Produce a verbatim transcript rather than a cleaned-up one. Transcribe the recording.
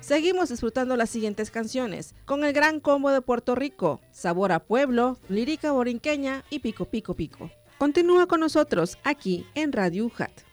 Seguimos disfrutando las siguientes canciones con el gran combo de Puerto Rico, Sabor a Pueblo, Lírica Borinqueña y Pico Pico Pico. Continúa con nosotros aquí en Radio U J A T.